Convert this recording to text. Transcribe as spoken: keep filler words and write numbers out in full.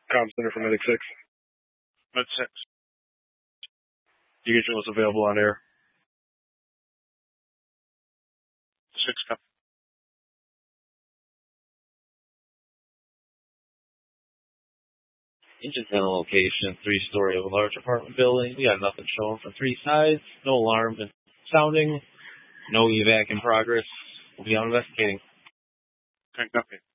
Com Center for Medic six. Med six. You get your list available on air. six copy. Engine panel location, three-story of a large apartment building. We got nothing showing from three sides. No alarm sounding. No evac in progress. We'll be on investigating. Okay, copy.